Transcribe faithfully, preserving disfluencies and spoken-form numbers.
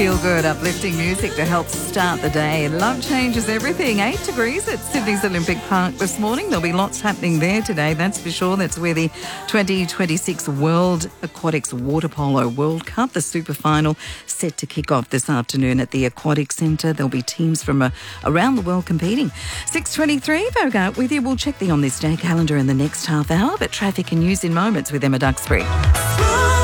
Feel good, uplifting music to help start the day. Love changes everything. Eight degrees at Sydney's Olympic Park this morning. There'll be lots happening there today, that's for sure. That's where the twenty twenty-six World Aquatics Water Polo World Cup, the super final, set to kick off this afternoon at the Aquatic Centre. There'll be teams from uh, around the world competing. six twenty-three, Bogart with you. We'll check the On This Day calendar in the next half hour, but traffic and news in moments with Emma Duxbury.